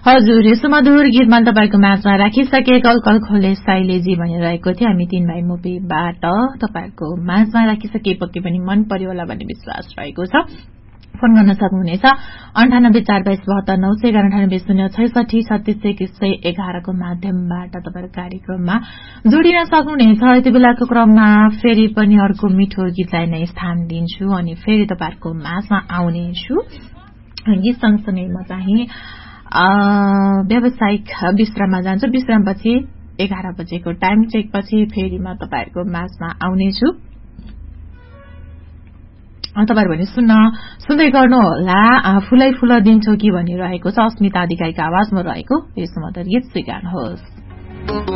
हजुर यो सुमधुर गीतमा तपाईको माझमा राखिसके कल खोले साइलेजी भनिरहेको थियो हामी 3 भाइ मुभीबाट तपाईको माझमा राखिसके पक्कै पनि मन पर्यो होला भन्ने विश्वास रहेको छ। फोन गर्न सक्नुहुनेछ 9842929611 को माध्यमबाट तपाईको कार्यक्रममा जोडिन सक्नुहुनेछ। यति बेलाको क्रममा फेरि पनि अर्को मिठो गीतलाई नै स्थान दिन्छु अनि फेरि तपाईहरुको माझमा आउने छु। गीत सँगसँगै म चाहिँ व्यावसायिक विश्राममा जान्छु। विश्रामपछि 11 बजेको टाइम चेक पछि फेरि म तपाईहरुको माझमा आउने छु। तपाईहरु पनि सुन्दै गर्नु होला। फुलै फुल दिन्छौ कि भनिरहेको छ अस्मिता अधिकारीको आवाजमा रहेको यो सुमधुर गीत स्वीकार्नुहोस्।